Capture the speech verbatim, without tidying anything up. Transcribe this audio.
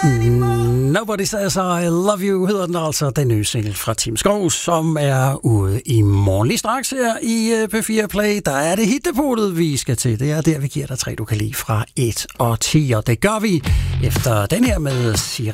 Nobody Says I Love You hedder den altså, den nye single fra Tim Skov, som er ude i morgen. Lige straks her i P fire Play, der er det hitdepotet, vi skal til. Det er der, vi giver dig tre, du kan lide fra et og ti, og det gør vi efter den her med Siri.